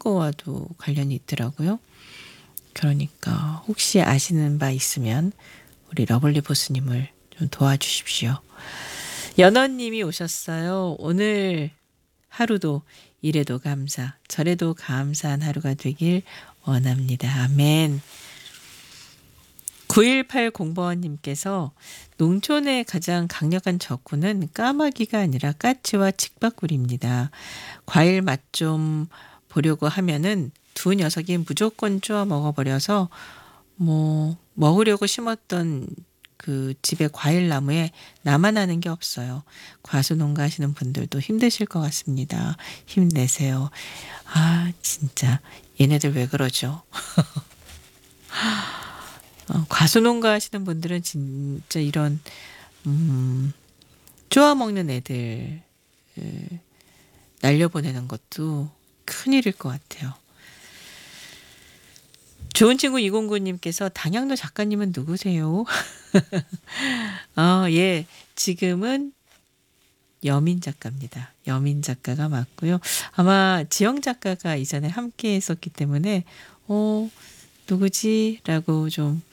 거와도 관련이 있더라고요. 그러니까 혹시 아시는 바 있으면 우리 러블리 보스님을 좀 도와주십시오. 연원님이 오셨어요. 오늘 하루도 이래도 감사, 저래도 감사한 하루가 되길 원합니다. 아멘. 9180번님께서 농촌의 가장 강력한 적군은 까마귀가 아니라 까치와 칡바꿀입니다. 과일 맛 좀 보려고 하면은 두 녀석이 무조건 쪼아 먹어버려서 먹으려고 심었던 그 집의 과일 나무에 나만 하는 게 없어요. 과수농가 하시는 분들도 힘드실 것 같습니다. 힘내세요. 아 진짜 얘네들 왜 그러죠? 과수농가 하시는 분들은 진짜 이런 쪼아 먹는 애들 날려보내는 것도 큰일일 것 같아요. 좋은 친구 209님께서 당양도 작가님은 누구세요? 예, 지금은 여민 작가입니다. 여민 작가가 맞고요. 아마 지영 작가가 이전에 함께 했었기 때문에 누구지? 라고 좀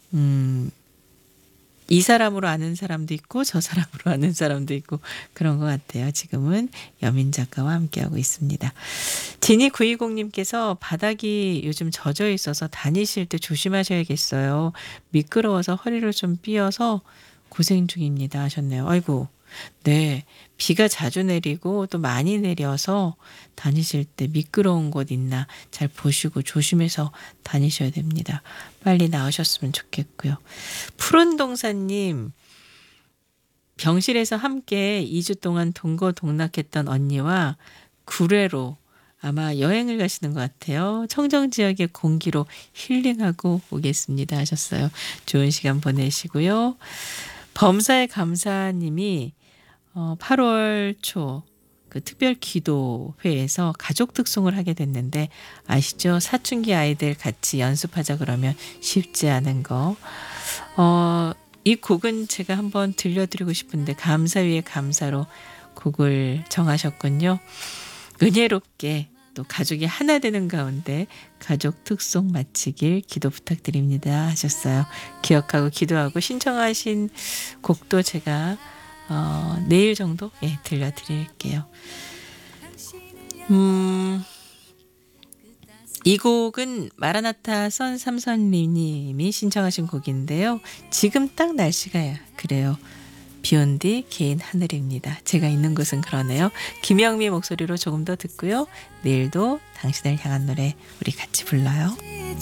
이 사람으로 아는 사람도 있고 저 사람으로 아는 사람도 있고 그런 것 같아요. 지금은 여민 작가와 함께하고 있습니다. 지니920님께서 바닥이 요즘 젖어 있어서 다니실 때 조심하셔야겠어요. 미끄러워서 허리를 좀 삐어서 고생 중입니다 하셨네요. 아이고 네, 비가 자주 내리고 또 많이 내려서 다니실 때 미끄러운 곳 있나 잘 보시고 조심해서 다니셔야 됩니다. 빨리 나으셨으면 좋겠고요. 푸른동사님, 병실에서 함께 2주 동안 동거동락했던 언니와 구례로 아마 여행을 가시는 것 같아요. 청정지역의 공기로 힐링하고 오겠습니다 하셨어요. 좋은 시간 보내시고요. 범사의 감사님이 8월 초 그 특별 기도회에서 가족 특송을 하게 됐는데 아시죠? 사춘기 아이들 같이 연습하자 그러면 쉽지 않은 거. 이 곡은 제가 한번 들려드리고 싶은데 감사 위에 감사로 곡을 정하셨군요. 은혜롭게 또 가족이 하나 되는 가운데 가족 특송 마치길 기도 부탁드립니다 하셨어요. 기억하고 기도하고 신청하신 곡도 제가 내일 정도 들려드릴게요. 이 곡은 마라나타 선 삼선님이 신청하신 곡인데요. 지금 딱 날씨가 그래요. 비온 뒤 개인 하늘입니다. 제가 있는 곳은 그러네요. 김영미 목소리로 조금 더 듣고요. 내일도 당신을 향한 노래 우리 같이 불러요.